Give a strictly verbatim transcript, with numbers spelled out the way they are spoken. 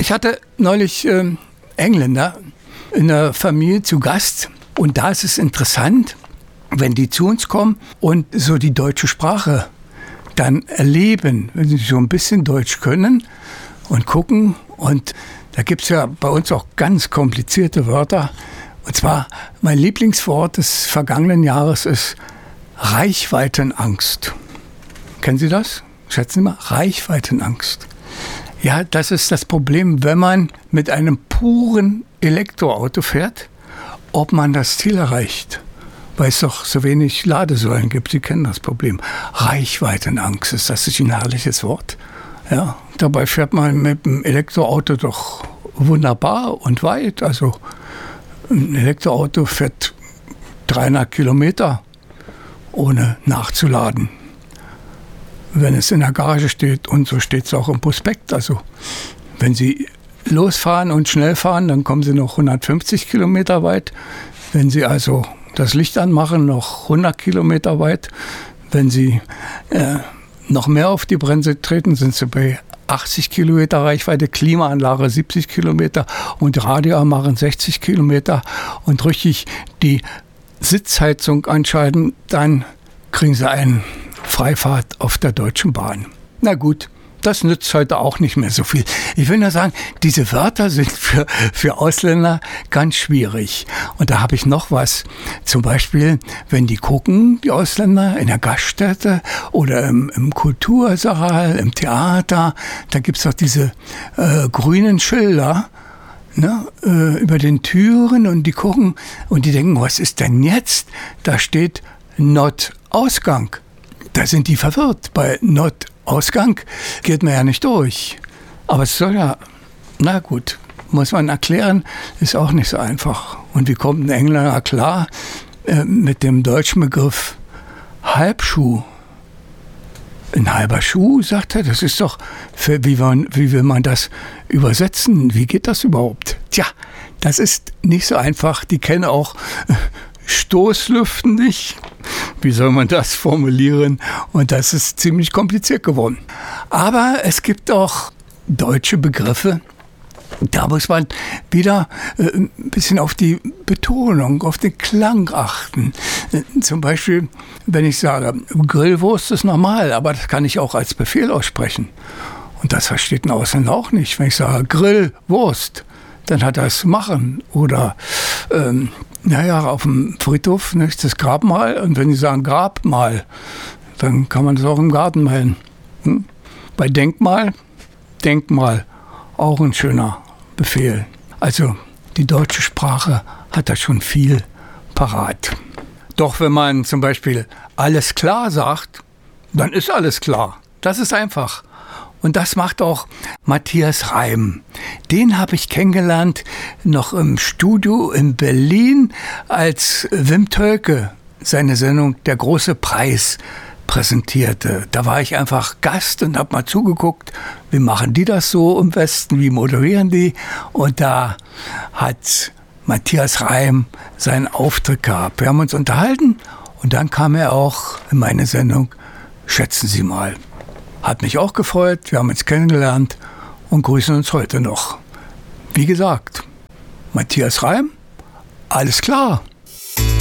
Ich hatte neulich ähm, Engländer in der Familie zu Gast und da ist es interessant, wenn die zu uns kommen und so die deutsche Sprache dann erleben, wenn sie so ein bisschen Deutsch können und gucken. Und da gibt es ja bei uns auch ganz komplizierte Wörter. Und zwar, mein Lieblingswort des vergangenen Jahres ist Reichweitenangst. Kennen Sie das? Schätzen Sie mal, Reichweitenangst. Ja, das ist das Problem, wenn man mit einem puren Elektroauto fährt, ob man das Ziel erreicht. Weil es doch so wenig Ladesäulen gibt. Sie kennen das Problem. Reichweitenangst, ist das nicht ein herrliches Wort? Ja, dabei fährt man mit dem Elektroauto doch wunderbar und weit. Also ein Elektroauto fährt dreihundert Kilometer, ohne nachzuladen. Wenn es in der Garage steht, und so steht es auch im Prospekt. Also wenn Sie losfahren und schnell fahren, dann kommen Sie noch hundertfünfzig Kilometer weit. Wenn Sie also das Licht anmachen, noch hundert Kilometer weit. Wenn Sie äh, noch mehr auf die Bremse treten, sind Sie bei achtzig Kilometer Reichweite, Klimaanlage siebzig Kilometer und Radio machen sechzig Kilometer und richtig die Sitzheizung anschalten, dann kriegen Sie einen Freifahrt auf der Deutschen Bahn. Na gut. Das nützt heute auch nicht mehr so viel. Ich will nur sagen, diese Wörter sind für, für Ausländer ganz schwierig. Und da habe ich noch was. Zum Beispiel, wenn die gucken, die Ausländer, in der Gaststätte oder im, im Kultursaal, im Theater, da gibt es doch diese äh, grünen Schilder, ne, äh, über den Türen und die gucken und die denken, was ist denn jetzt? Da steht Notausgang. Da sind die verwirrt. Bei Notausgang geht man ja nicht durch. Aber es soll ja, na gut, muss man erklären, ist auch nicht so einfach. Und wie kommt ein Engländer klar äh, mit dem deutschen Begriff Halbschuh? Ein halber Schuh, sagt er, das ist doch, für, wie, man, wie will man das übersetzen? Wie geht das überhaupt? Tja, das ist nicht so einfach. Die kennen auch äh, Stoßlüften nicht. Wie soll man das formulieren? Und das ist ziemlich kompliziert geworden. Aber es gibt auch deutsche Begriffe, da muss man wieder äh, ein bisschen auf die Betonung, auf den Klang achten. Äh, zum Beispiel, wenn ich sage, Grillwurst ist normal, aber das kann ich auch als Befehl aussprechen. Und das versteht ein Ausländer auch nicht. Wenn ich sage Grillwurst, dann hat er es machen. Oder ähm, naja, auf dem Friedhof, nicht, das Grabmal. Und wenn die sagen Grabmal, dann kann man das auch im Garten malen. Hm? Bei Denkmal, Denkmal, auch ein schöner Befehl. Also die deutsche Sprache hat da schon viel parat. Doch wenn man zum Beispiel alles klar sagt, dann ist alles klar. Das ist einfach. Und das macht auch Matthias Reim. Den habe ich kennengelernt noch im Studio in Berlin, als Wim Tölke seine Sendung Der große Preis präsentierte. Da war ich einfach Gast und habe mal zugeguckt, wie machen die das so im Westen, wie moderieren die. Und da hat Matthias Reim seinen Auftritt gehabt. Wir haben uns unterhalten und dann kam er auch in meine Sendung Schätzen Sie mal. Hat mich auch gefreut, wir haben uns kennengelernt und grüßen uns heute noch. Wie gesagt, Matthias Reim, alles klar.